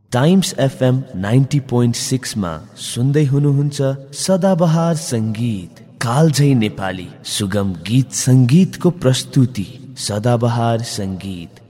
Times FM 90.6 मा सुन्दै हुनुहुन्छ सदाबहार संगीत, कालझै नेपाली सुगम गीत संगीतको प्रस्तुति सदाबहार संगीत।